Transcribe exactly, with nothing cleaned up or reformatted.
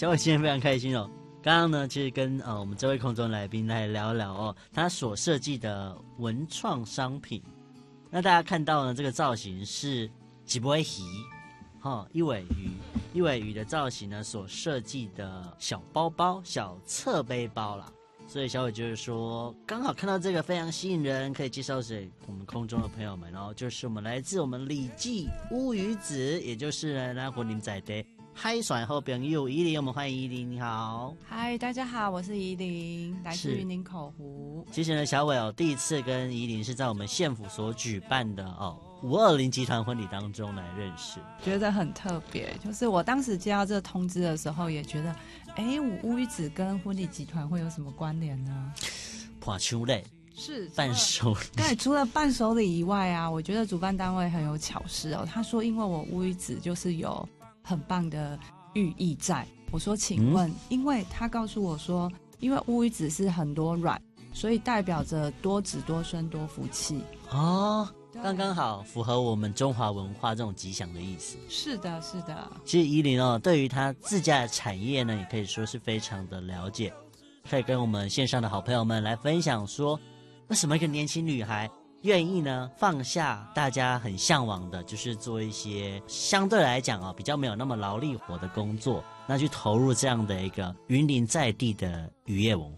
小伟今天非常开心哦。刚刚呢，其实跟呃我们这位空中来宾来聊聊哦，他所设计的文创商品。那大家看到呢，这个造型是一尾鱼，哈、哦，一尾鱼，一尾鱼的造型呢，所设计的小包包、小侧背包啦。所以小伟就是说，刚好看到这个非常吸引人，可以介绍给我们空中的朋友们。然后就是我们来自我们李记乌鱼子，也就是呢婚林仔的海选好朋友依林，我们欢迎依林，你好。 嗨，大家好，我是依林，来自云林口湖。 其实呢，小伟哦，第一次跟依林是在我们县府所举办的哦五二零集团婚礼当中来认识， 觉得很特别。就是我当时接到这个通知的时候，也觉得，哎，乌鱼子跟婚礼集团会有什么关联呢？ 破秋类是伴手礼。 对，除了伴手礼以外啊，我觉得主办单位很有巧思哦。他说，因为我乌鱼子就是有很棒的寓意在。我说，请问，嗯、因为他告诉我说，因为乌鱼子是很多卵，所以代表着多子多孙多福气哦。刚刚好符合我们中华文化这种吉祥的意思。 是的，是的。 其实依林哦，对于他自家的产业呢，也可以说是非常的了解，可以跟我们线上的好朋友们来分享说，为什么一个年轻女孩愿意呢放下大家很向往的，就是做一些相对来讲啊、哦、比较没有那么劳力活的工作，那去投入这样的一个云林在地的渔业文化。